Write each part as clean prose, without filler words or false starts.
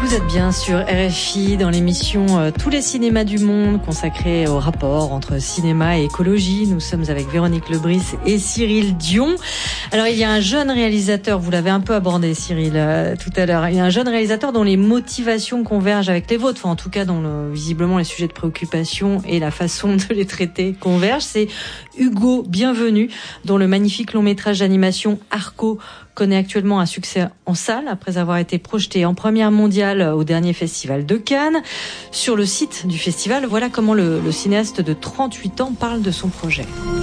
Vous êtes bien sur RFI dans l'émission Tous les cinémas du monde consacrée au rapport entre cinéma et écologie. Nous sommes avec Véronique Lebris et Cyril Dion. Alors il y a un jeune réalisateur, vous l'avez un peu abordé Cyril tout à l'heure, il y a un jeune réalisateur dont les motivations convergent avec les vôtres, enfin en tout cas dont visiblement les sujets de préoccupation et la façon de les traiter convergent. C'est Hugo Bienvenu, dont le magnifique long métrage d'animation Arco connaît actuellement un succès en salle après avoir été projeté en première mondiale au dernier festival de Cannes. Sur le site du festival, voilà comment le cinéaste de 38 ans parle de son projet.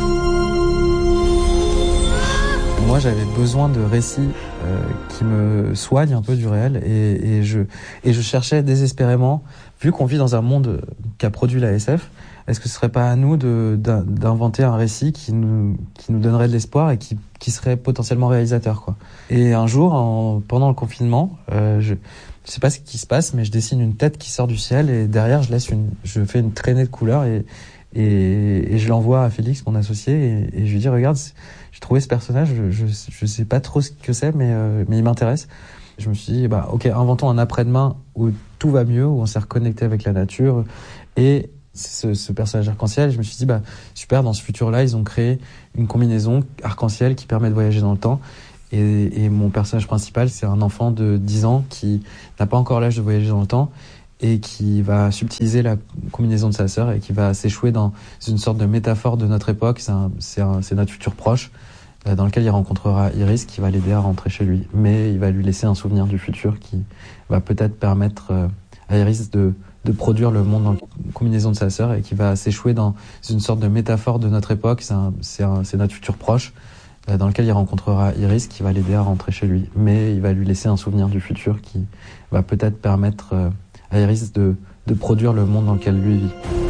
Moi, j'avais besoin de récits qui me soignent un peu du réel et je cherchais désespérément, vu qu'on vit dans un monde qu'a produit la SF, est-ce que ce serait pas à nous d'inventer un récit qui nous donnerait de l'espoir et qui serait potentiellement réalisateur, quoi. Et un jour, pendant le confinement, je sais pas ce qui se passe, mais je dessine une tête qui sort du ciel et derrière je fais une traînée de couleurs et je l'envoie à Félix, mon associé, et je lui dis regarde, j'ai trouvé ce personnage, je sais pas trop ce que c'est, mais il m'intéresse. Je me suis dit ok, inventons un après-demain où tout va mieux, où on s'est reconnecté avec la nature et ce personnage arc-en-ciel. Je me suis dit super, dans ce futur-là, ils ont créé une combinaison arc-en-ciel qui permet de voyager dans le temps. Et mon personnage principal, c'est un enfant de 10 ans qui n'a pas encore l'âge de voyager dans le temps et qui va subtiliser la combinaison de sa sœur et qui va s'échouer dans une sorte de métaphore de notre époque. C'est notre futur proche dans lequel il rencontrera Iris qui va l'aider à rentrer chez lui. Mais il va lui laisser un souvenir du futur qui va peut-être permettre à Iris de produire le monde dans la combinaison de sa sœur et qui va s'échouer dans une sorte de métaphore de notre époque. C'est notre futur proche dans lequel il rencontrera Iris qui va l'aider à rentrer chez lui. Mais il va lui laisser un souvenir du futur qui va peut-être permettre à Iris de produire le monde dans lequel lui vit.